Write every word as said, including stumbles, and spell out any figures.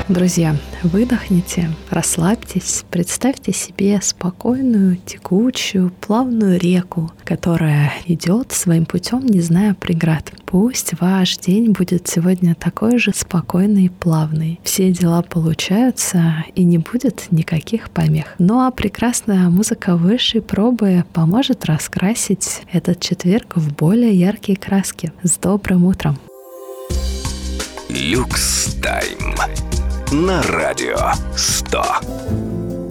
Друзья, выдохните, расслабьтесь, представьте себе спокойную, текучую, плавную реку, которая идет своим путем, не зная преград. Пусть ваш день будет сегодня такой же спокойный и плавный. Все дела получаются и не будет никаких помех. Ну а прекрасная музыка высшей пробы поможет раскрасить этот четверг в более яркие краски. С добрым утром! Люкс Тайм на радио сто.